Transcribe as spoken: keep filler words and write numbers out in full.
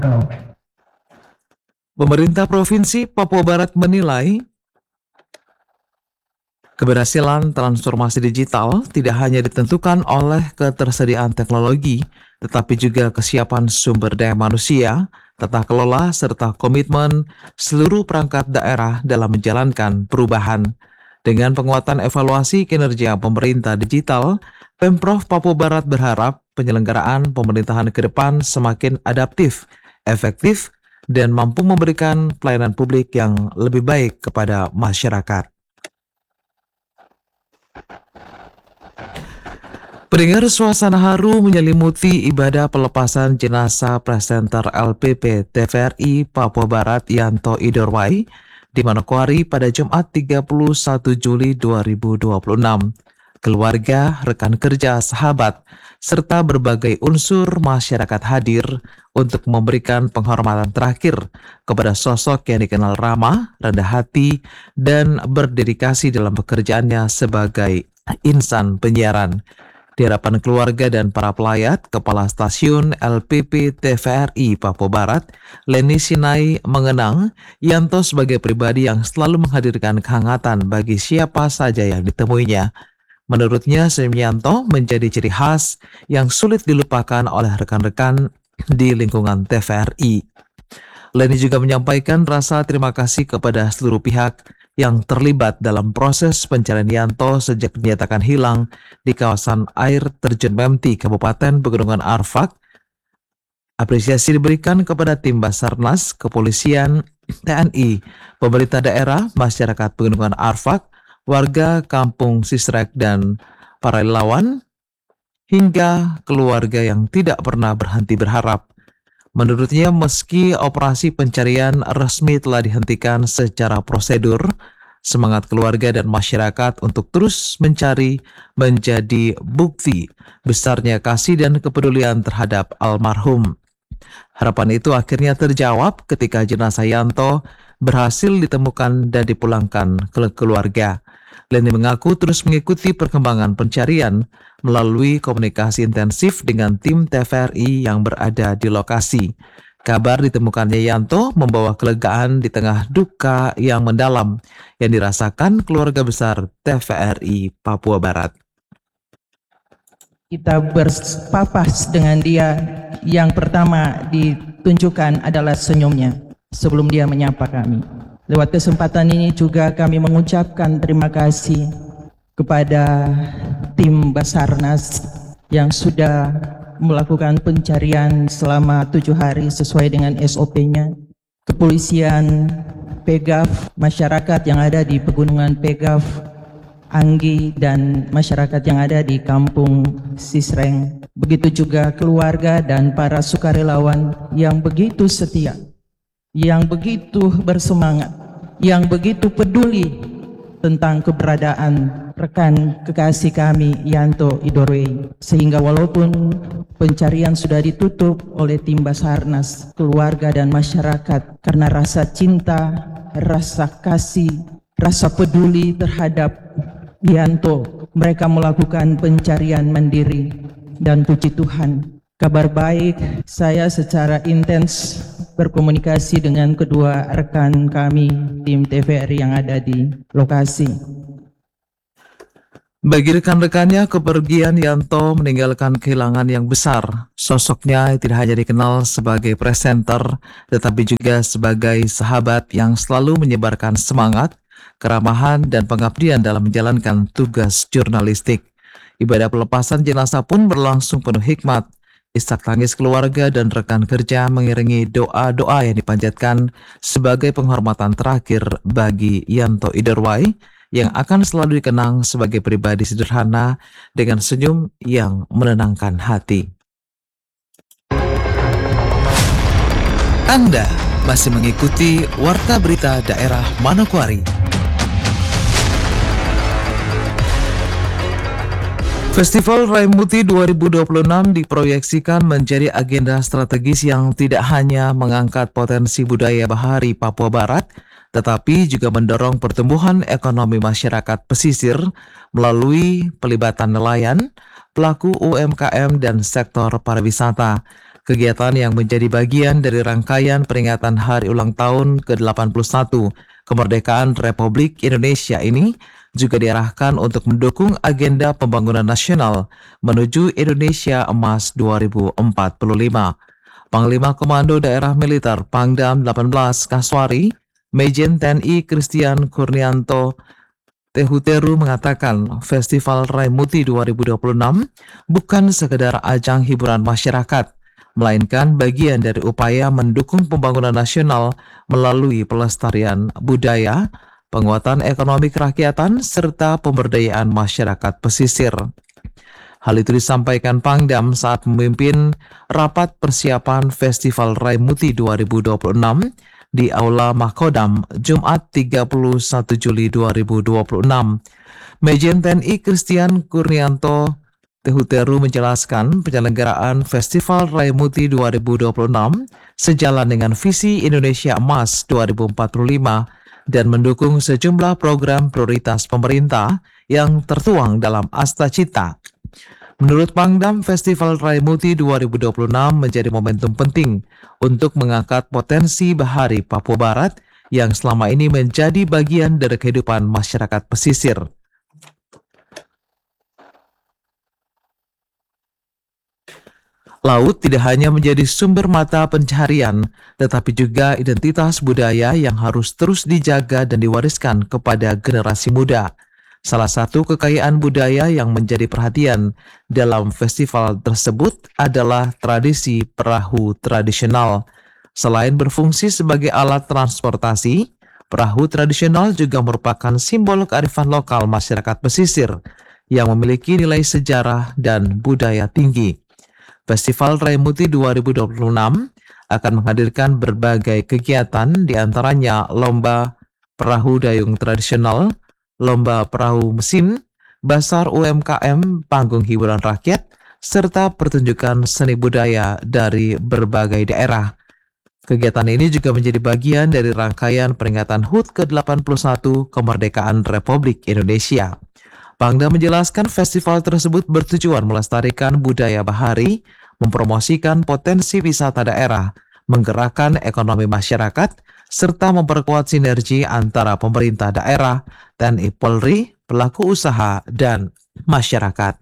Pemerintah Provinsi Papua Barat menilai keberhasilan transformasi digital tidak hanya ditentukan oleh ketersediaan teknologi, tetapi juga kesiapan sumber daya manusia, tata kelola, serta komitmen seluruh perangkat daerah dalam menjalankan perubahan. Dengan penguatan evaluasi kinerja pemerintah digital, Pemprov Papua Barat berharap penyelenggaraan pemerintahan ke depan semakin adaptif, efektif, dan mampu memberikan pelayanan publik yang lebih baik kepada masyarakat. Pendengar, suasana haru menyelimuti ibadah pelepasan jenazah presenter L P P T V R I Papua Barat Yanto Idorwai di Manokwari pada Jumat tiga puluh satu Juli dua ribu dua puluh enam. Keluarga, rekan kerja, sahabat, serta berbagai unsur masyarakat hadir untuk memberikan penghormatan terakhir kepada sosok yang dikenal ramah, rendah hati, dan berdedikasi dalam pekerjaannya sebagai insan penyiaran. Di hadapan keluarga dan para pelayat, Kepala Stasiun L P P T V R I Papua Barat, Leni Sinai, mengenang Yanto sebagai pribadi yang selalu menghadirkan kehangatan bagi siapa saja yang ditemuinya. Menurutnya, senyum Yanto menjadi ciri khas yang sulit dilupakan oleh rekan-rekan di lingkungan T V R I. Leni juga menyampaikan rasa terima kasih kepada seluruh pihak yang terlibat dalam proses pencarian Yanto sejak dinyatakan hilang di kawasan air terjun Memti, Kabupaten Pegunungan Arfak. Apresiasi diberikan kepada tim Basarnas, Kepolisian, T N I, pemerintah daerah, masyarakat Pegunungan Arfak, warga Kampung Sisrek, dan para relawan, hingga keluarga yang tidak pernah berhenti berharap. Menurutnya, meski operasi pencarian resmi telah dihentikan secara prosedur, semangat keluarga dan masyarakat untuk terus mencari menjadi bukti besarnya kasih dan kepedulian terhadap almarhum. Harapan itu akhirnya terjawab ketika jenazah Yanto berhasil ditemukan dan dipulangkan ke keluarga. Leni mengaku terus mengikuti perkembangan pencarian melalui komunikasi intensif dengan tim T V R I yang berada di lokasi. Kabar ditemukannya Yanto membawa kelegaan di tengah duka yang mendalam yang dirasakan keluarga besar T V R I Papua Barat. Kita berpapas dengan dia, yang pertama ditunjukkan adalah senyumnya sebelum dia menyapa kami. Lewat kesempatan ini juga kami mengucapkan terima kasih kepada tim Basarnas yang sudah melakukan pencarian selama tujuh hari sesuai dengan S O P-nya. Kepolisian, Pegaf, masyarakat yang ada di Pegunungan Pegaf, Anggi, dan masyarakat yang ada di Kampung Sisreng. Begitu juga keluarga dan para sukarelawan yang begitu setia, yang begitu bersemangat, yang begitu peduli tentang keberadaan rekan kekasih kami Yanto Idorwai, sehingga walaupun pencarian sudah ditutup oleh tim Basarnas, keluarga dan masyarakat karena rasa cinta, rasa kasih, rasa peduli terhadap Yanto, mereka melakukan pencarian mandiri. Dan puji Tuhan, kabar baik, saya secara intens berkomunikasi dengan kedua rekan kami tim T V R I yang ada di lokasi. Bagi rekan-rekannya, kepergian Yanto meninggalkan kehilangan yang besar. Sosoknya tidak hanya dikenal sebagai presenter, tetapi juga sebagai sahabat yang selalu menyebarkan semangat, keramahan, dan pengabdian dalam menjalankan tugas jurnalistik. Ibadah pelepasan jenazah pun berlangsung penuh hikmat. Isak tangis keluarga dan rekan kerja mengiringi doa-doa yang dipanjatkan sebagai penghormatan terakhir bagi Yanto Idorwai yang akan selalu dikenang sebagai pribadi sederhana dengan senyum yang menenangkan hati. Anda masih mengikuti Warta Berita Daerah Manokwari. Festival Raimuti dua ribu dua puluh enam diproyeksikan menjadi agenda strategis yang tidak hanya mengangkat potensi budaya bahari Papua Barat, tetapi juga mendorong pertumbuhan ekonomi masyarakat pesisir melalui pelibatan nelayan, pelaku U M K M, dan sektor pariwisata. Kegiatan yang menjadi bagian dari rangkaian peringatan Hari Ulang Tahun ke delapan puluh satu Kemerdekaan Republik Indonesia ini juga diarahkan untuk mendukung agenda pembangunan nasional menuju Indonesia Emas dua ribu empat puluh lima. Panglima Komando Daerah Militer Pangdam delapan belas Kaswari, Majen T N I Christian Kurnianto Tehuteru mengatakan Festival Raimuti dua ribu dua puluh enam bukan sekedar ajang hiburan masyarakat, melainkan bagian dari upaya mendukung pembangunan nasional melalui pelestarian budaya, penguatan ekonomi kerakyatan, serta pemberdayaan masyarakat pesisir. Hal itu disampaikan Pangdam saat memimpin rapat persiapan Festival Raimuti dua ribu dua puluh enam di Aula Makodam, Jumat tiga puluh satu Juli dua ribu dua puluh enam. Majen T N I Christian Kurnianto Tehuteru menjelaskan penyelenggaraan Festival Raimuti dua ribu dua puluh enam sejalan dengan visi Indonesia Emas dua ribu empat puluh lima dan mendukung sejumlah program prioritas pemerintah yang tertuang dalam Asta Cita. Menurut Pangdam, Festival Raimuti dua ribu dua puluh enam menjadi momentum penting untuk mengangkat potensi bahari Papua Barat yang selama ini menjadi bagian dari kehidupan masyarakat pesisir. Laut tidak hanya menjadi sumber mata pencaharian, tetapi juga identitas budaya yang harus terus dijaga dan diwariskan kepada generasi muda. Salah satu kekayaan budaya yang menjadi perhatian dalam festival tersebut adalah tradisi perahu tradisional. Selain berfungsi sebagai alat transportasi, perahu tradisional juga merupakan simbol kearifan lokal masyarakat pesisir yang memiliki nilai sejarah dan budaya tinggi. Festival Raimuti dua ribu dua puluh enam akan menghadirkan berbagai kegiatan, diantaranya lomba perahu dayung tradisional, lomba perahu mesin, basar U M K M, panggung hiburan rakyat, serta pertunjukan seni budaya dari berbagai daerah. Kegiatan ini juga menjadi bagian dari rangkaian peringatan H U T ke delapan puluh satu Kemerdekaan Republik Indonesia. Pangdam menjelaskan festival tersebut bertujuan melestarikan budaya bahari, mempromosikan potensi wisata daerah, menggerakkan ekonomi masyarakat, serta memperkuat sinergi antara pemerintah daerah, T N I Polri, pelaku usaha, dan masyarakat.